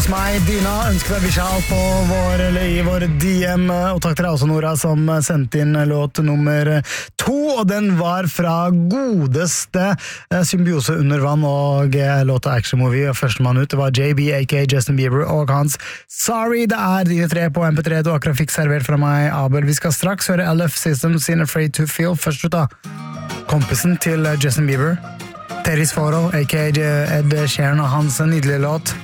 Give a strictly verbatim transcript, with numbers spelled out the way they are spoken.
hos meg. Dina ønsket deg Vishal på vår, eller i vår D M, og takk til deg også, Nora, som sendte inn låt nummer to, og den var fra godeste Symbiose under vann, og låta Action Movie, og første mann ut, det var J B, aka Justin Bieber, og hans Sorry, det er dine tre på M P tre, du akkurat fikk servert fra meg, Abel. Vi skal straks høre L F Systems sin Afraid to Feel. Først ut da, kompisen til Justin Bieber, Terry's Photo, aka Ed Sheeran, og hans nydelige låt